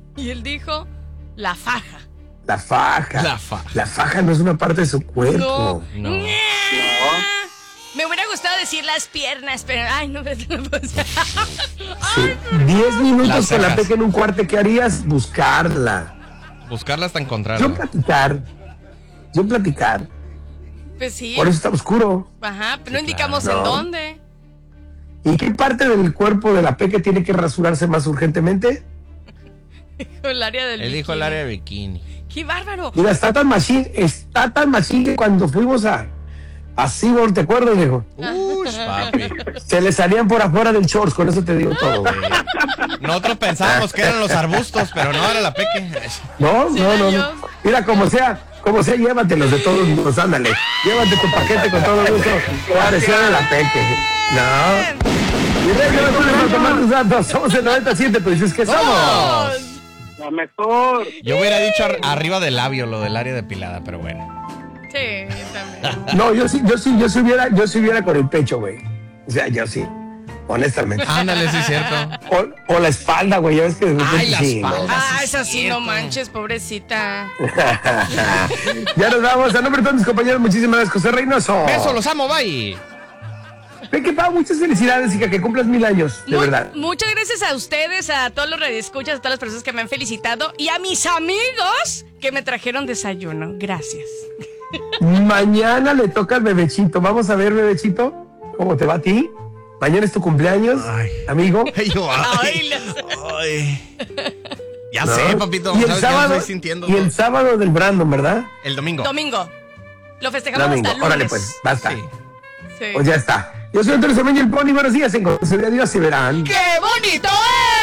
Y él dijo, la faja. La faja. La faja no es una parte de su cuerpo. No. Me hubiera gustado decir las piernas, pero ay, no me lo puse. Sí. 10 minutos con la peque en un cuarto, ¿qué harías? Buscarla hasta encontrarla. Yo platicar. Pues sí. Por eso está oscuro. Ajá, pero no indicamos en dónde. ¿Y qué parte del cuerpo de la peque tiene que rasurarse más urgentemente? El área del Él dijo el área de bikini. ¡Qué bárbaro! Mira, está tan machine que cuando fuimos a SeaWorld, ¿te acuerdas, viejo? Papi. Se le salían por afuera del shorts, con eso te digo todo. Nosotros pensábamos que eran los arbustos, pero no, era la peque. No. Mira, como sea, llévatelos de todos modos, ándale. Llévate tu paquete con todo gusto. Parecía de la peque. No. Y regresamos a tomar tus datos. Somos el 97, pero dices que somos la mejor. Yo hubiera dicho arriba del labio, lo del área depilada, pero bueno. Sí, también. No, yo sí hubiera con el pecho, güey. O sea, yo sí. Honestamente. Ándale, sí es cierto. O la espalda, güey. Ya ves que ay, la espalda. Esa sí, no manches, pobrecita. Ya nos vamos. A nombre de todos mis compañeros, muchísimas gracias, José Reynoso. Besos, los amo, bye. Peque Pau, muchas felicidades, hija, que cumplas 1000 años, de verdad. Muchas gracias a ustedes, a todos los radioescuchas, a todas las personas que me han felicitado y a mis amigos que me trajeron desayuno. Gracias. Mañana le toca al bebechito. Vamos a ver, bebechito, ¿cómo te va a ti? Mañana es tu cumpleaños, amigo. Ya sé, papito. Y el sábado, estoy sintiendo y el sábado del Brandon, ¿verdad? El domingo. Lo festejamos hasta el lunes. Órale, pues, basta. Sí. Pues ya está. Yo soy Antonio Cermeño, el Pony. Buenos días, en Dios y verán. ¡Qué bonito es!